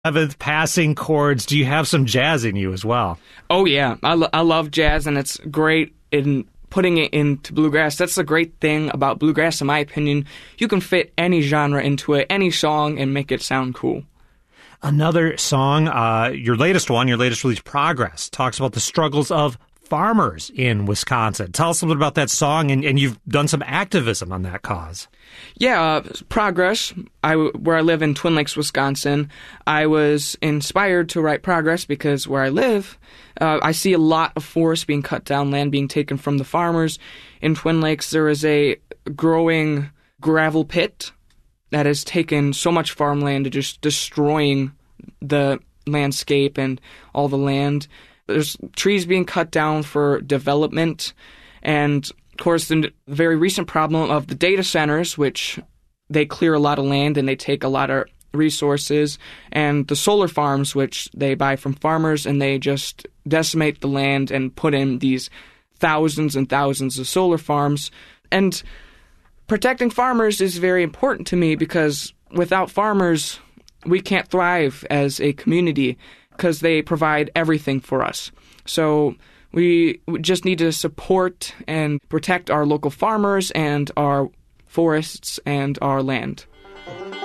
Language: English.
Seventh, passing chords. Do you have some jazz in you as well? Oh, yeah. I love jazz, and it's great in putting it into bluegrass. That's the great thing about bluegrass, in my opinion. You can fit any genre into it, any song, and make it sound cool. Another song, your latest release, Progress, talks about the struggles of farmers in Wisconsin. Tell us a little bit about that song, and you've done some activism on that cause. Yeah, Progress, where I live in Twin Lakes, Wisconsin, I was inspired to write Progress because where I live, I see a lot of forest being cut down, land being taken from the farmers. In Twin Lakes, there is a growing gravel pit that has taken so much farmland to just destroying the landscape and all the land. There's trees being cut down for development, and of course the very recent problem of the data centers, which they clear a lot of land and they take a lot of resources, and the solar farms, which they buy from farmers and they just decimate the land and put in these thousands and thousands of solar farms. And protecting farmers is very important to me because without farmers, we can't thrive as a community because they provide everything for us. So we just need to support and protect our local farmers and our forests and our land.